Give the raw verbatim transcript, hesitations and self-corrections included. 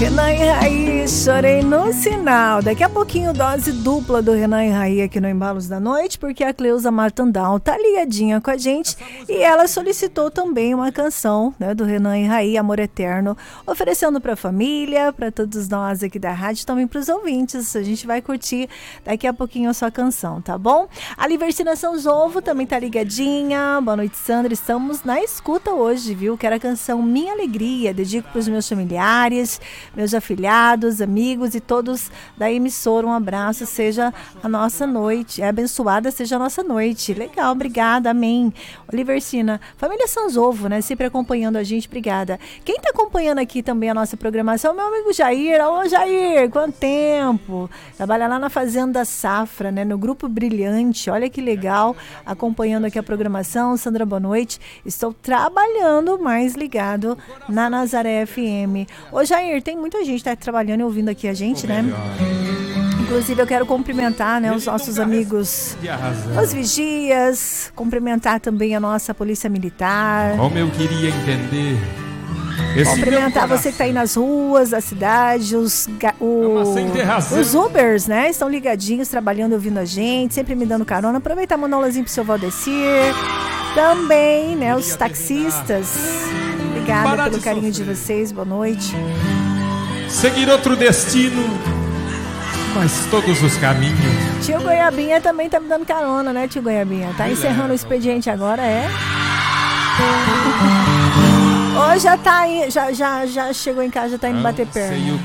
Renan e Raí, chorei no sinal. Daqui a pouquinho, dose dupla do Renan e Raí aqui no Embalos da Noite, porque a Cleusa Martandal tá ligadinha com a gente e ela solicitou também uma canção, né, do Renan e Raí, Amor Eterno, oferecendo pra família, pra todos nós aqui da rádio, também pros ouvintes. A gente vai curtir daqui a pouquinho a sua canção, tá bom? A Libertina São Jovo também tá ligadinha. Boa noite, Sandra. Estamos na escuta hoje, viu? Quero a canção Minha Alegria. Dedico pros meus familiares, meus afilhados, amigos e todos da emissora. Um abraço, seja a nossa noite, é abençoada seja a nossa noite. Legal, obrigada, amém. Oliversina, família Sanzovo, né, sempre acompanhando a gente, obrigada. Quem tá acompanhando aqui também a nossa programação, meu amigo Jair. Alô, Jair, quanto tempo? Trabalha lá na Fazenda Safra, né, no Grupo Brilhante, olha que legal, acompanhando aqui a programação. Sandra, boa noite. Estou trabalhando mais ligado na Nazaré F M. Ô, Jair, tem muita gente que está trabalhando e ouvindo aqui a gente, né? Inclusive eu quero cumprimentar, né, os nossos amigos, os vigias, cumprimentar também a nossa polícia militar. Como eu queria entender. Esse cumprimentar você que está aí nas ruas da cidade, os, o, os Ubers, né? Estão ligadinhos, trabalhando, ouvindo a gente, sempre me dando carona. Aproveitar e mandar um alôzinho pro seu Valdecir. Também, né, os taxistas. Obrigada pelo carinho de vocês, boa noite. Seguir outro destino, mas todos os caminhos. Tio Goiabinha também tá me dando carona, né, tio Goiabinha? Tá encerrando o expediente agora, é? Hoje já tá aí, já, já, já chegou em casa, já tá indo bater perna.